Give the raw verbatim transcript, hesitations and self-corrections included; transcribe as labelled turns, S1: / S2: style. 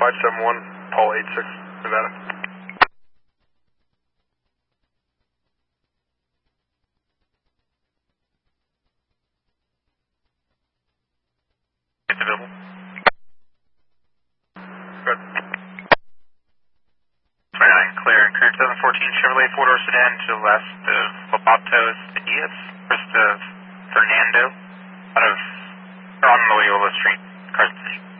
S1: five seven one, Paul eight six, Nevada.
S2: It's available.
S1: Good.
S2: twenty-nine, clear. Current seven fourteen Chevrolet four-door sedan to the west of Lobatos Diaz, west of Fernando, out of, or on Loyola Street, Carson City.